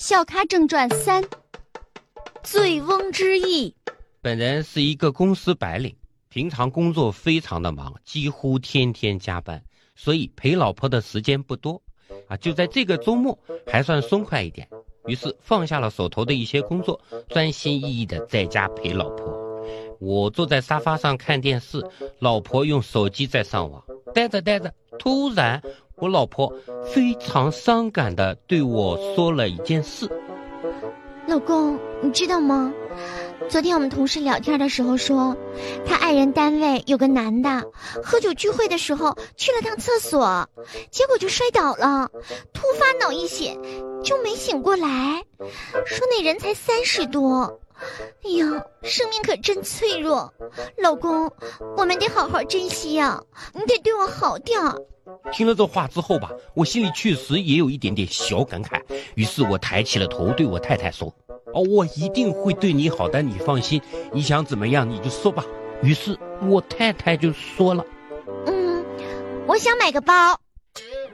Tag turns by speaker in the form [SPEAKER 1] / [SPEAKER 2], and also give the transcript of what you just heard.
[SPEAKER 1] 笑咖正传3，醉翁之意。
[SPEAKER 2] 本人是一个公司白领，平常工作非常的忙，几乎天天加班，所以陪老婆的时间不多就在这个周末还算松快一点，于是放下了手头的一些工作，专心翼翼的在家陪老婆。我坐在沙发上看电视，老婆用手机在上网，待着，突然我老婆非常伤感的对我说了一件事。
[SPEAKER 1] 老公，你知道吗？昨天我们同事聊天的时候说，他爱人单位有个男的喝酒聚会的时候去了趟厕所，结果就摔倒了，突发脑溢血就没醒过来，说那人才30多。哎呀，生命可真脆弱，老公，我们得好好珍惜呀，你得对我好点儿。
[SPEAKER 2] 听了这话之后吧，我心里确实也有一点点小感慨，于是我抬起了头对我太太说，我一定会对你好的，你放心，你想怎么样你就说吧。于是我太太就说了，
[SPEAKER 1] 我想买个包。